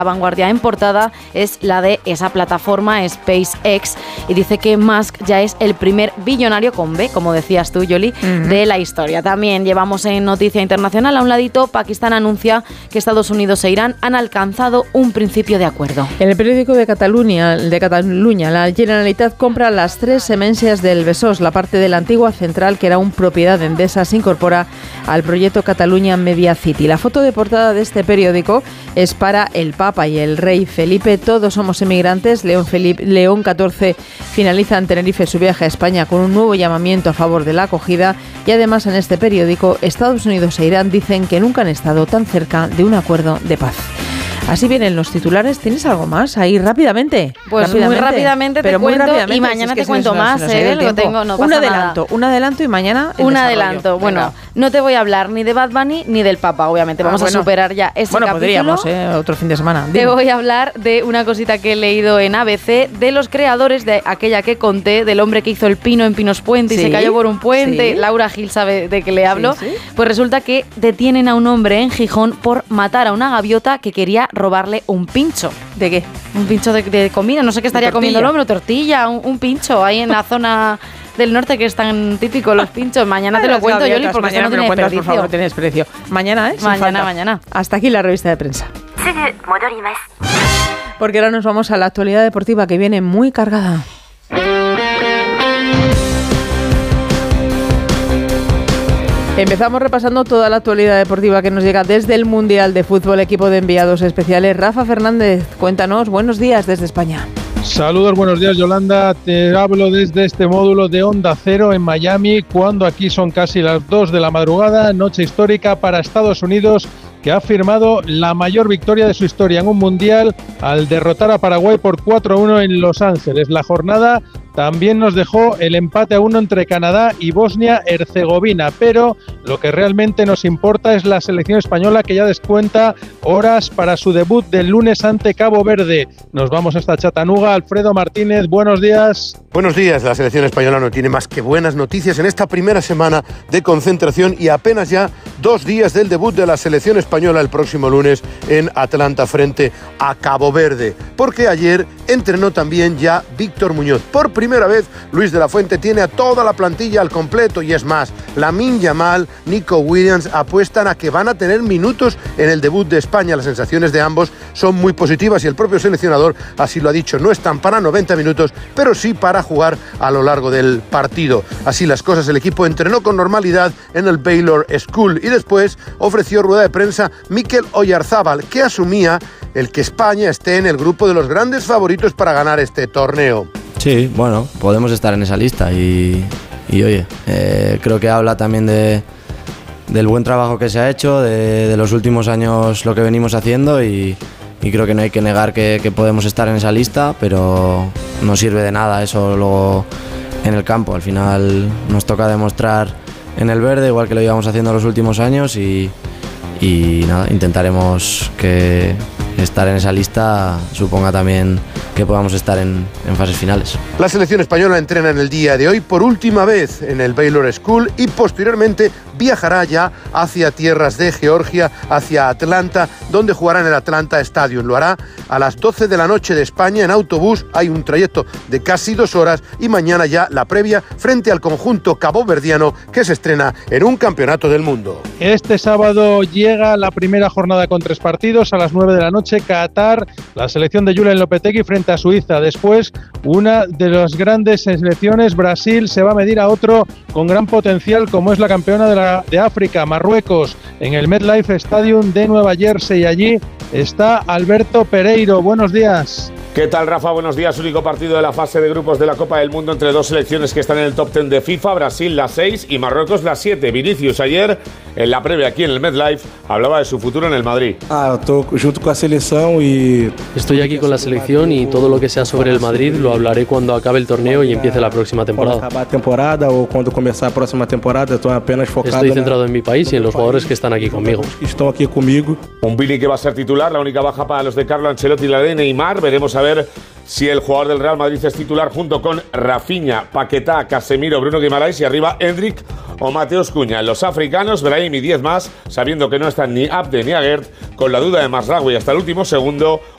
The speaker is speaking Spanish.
La vanguardia en portada es la de esa plataforma SpaceX y dice que Musk ya es el primer billonario con B, como decías tú, Yoli, de la historia. También llevamos en noticia internacional a un ladito, Pakistán anuncia que Estados Unidos e Irán han alcanzado un principio de acuerdo. En el periódico de Cataluña, la Generalitat compra las 3 semencias del Besòs. La parte de la antigua central, que era una propiedad de Endesa, se incorpora al proyecto Catalunya Media City. La foto de portada de este periódico es para el Papa y el rey Felipe. Todos somos emigrantes. León XIV finaliza en Tenerife su viaje a España con un nuevo llamamiento a favor de la acogida, y además en este periódico Estados Unidos e Irán dicen que nunca han estado tan cerca de un acuerdo de paz. Así vienen los titulares. ¿Tienes algo más ahí rápidamente? Pues muy rápidamente te cuento, y mañana te cuento más. Lo tengo, no pasa nada. Un adelanto y mañana un adelanto. Bueno, no te voy a hablar ni de Bad Bunny ni del Papa, obviamente. Vamos a superar ya este capítulo. Podríamos, otro fin de semana. Dime. Te voy a hablar de una cosita que he leído en ABC, de los creadores de aquella que conté, del hombre que hizo el pino en Pinos Puente y se cayó por un puente. Laura Gil sabe de qué le hablo. Sí. Pues resulta que detienen a un hombre en Gijón por matar a una gaviota que quería robarle un pincho. ¿De qué? Un pincho de comida. No sé qué estaría comiendo el hombre, tortilla, un pincho ahí en la zona del norte, que es tan típico los pinchos. Mañana te lo cuento, Yoli, porque mañana no tiene desperdicio. Por favor, tiene desperdicio. Mañana, Mañana. Hasta aquí la revista de prensa. Porque ahora nos vamos a la actualidad deportiva, que viene muy cargada. Empezamos repasando toda la actualidad deportiva que nos llega desde el Mundial de Fútbol. Equipo de enviados especiales. Rafa Fernández, cuéntanos. Buenos días desde España. Saludos, buenos días, Yolanda. Te hablo desde este módulo de Onda Cero en Miami, cuando aquí son casi las 2 de la madrugada, noche histórica para Estados Unidos, que ha firmado la mayor victoria de su historia en un mundial al derrotar a Paraguay por 4-1 en Los Ángeles. La jornada también nos dejó el empate a 1 entre Canadá y Bosnia-Herzegovina, pero lo que realmente nos importa es la selección española, que ya descuenta horas para su debut del lunes ante Cabo Verde. Nos vamos hasta Chattanooga. Alfredo Martínez, buenos días. Buenos días. La selección española no tiene más que buenas noticias en esta primera semana de concentración y apenas ya 2 días del debut de la selección española el próximo lunes en Atlanta frente a Cabo Verde, porque ayer entrenó también ya Víctor Muñoz. Por primera vez, Luis de la Fuente tiene a toda la plantilla al completo, y es más, Lamine Yamal, Nico Williams apuestan a que van a tener minutos en el debut de España. Las sensaciones de ambos son muy positivas y el propio seleccionador así lo ha dicho. No están para 90 minutos, pero sí para jugar a lo largo del partido. Así las cosas, el equipo entrenó con normalidad en el Baylor School y después ofreció rueda de prensa Mikel Oyarzábal, que asumía el que España esté en el grupo de los grandes favoritos para ganar este torneo. Sí, bueno, podemos estar en esa lista y oye, creo que habla también del buen trabajo que se ha hecho, de los últimos años lo que venimos haciendo y creo que no hay que negar que podemos estar en esa lista, pero no sirve de nada eso luego en el campo. Al final nos toca demostrar en el verde, igual que lo íbamos haciendo los últimos años y nada, intentaremos que estar en esa lista suponga también que podamos estar en fases finales. La selección española entrena en el día de hoy por última vez en el Baylor School y posteriormente viajará ya hacia tierras de Georgia, hacia Atlanta, donde jugará en el Atlanta Stadium. Lo hará a las 12 de la noche de España en autobús. Hay un trayecto de casi 2 horas y mañana ya la previa frente al conjunto caboverdiano, que se estrena en un campeonato del mundo. Este sábado llega la primera jornada con 3 partidos. A las 9 de la noche, Qatar, la selección de Julen Lopetegui frente a Suiza. Después, una de las grandes selecciones, Brasil, se va a medir a otro con gran potencial, como es la campeona de África, Marruecos, en el MetLife Stadium de Nueva Jersey. Allí está Alberto Pereiro. Buenos días. ¿Qué tal, Rafa? Buenos días. Único partido de la fase de grupos de la Copa del Mundo entre 2 selecciones que están en el top 10 de FIFA. Brasil la 6 y Marruecos la 7. Vinicius ayer, en la previa aquí en el MetLife, hablaba de su futuro en el Madrid. Estoy aquí con la selección y todo lo que sea sobre el Madrid lo hablaré cuando acabe el torneo y empiece la próxima temporada. Estoy centrado en mi país y en los jugadores que están aquí conmigo. Un Billy que va a ser titular, la única baja para los de Carlo Ancelotti y la de Neymar. Veremos a ver si el jugador del Real Madrid es titular junto con Rafinha, Paquetá, Casemiro, Bruno Guimaraes y arriba Endrick o Mateus Cunha. Los africanos, Brahim y 10 más, sabiendo que no están ni Abde ni Aguerd, con la duda de Mazraoui hasta el último segundo,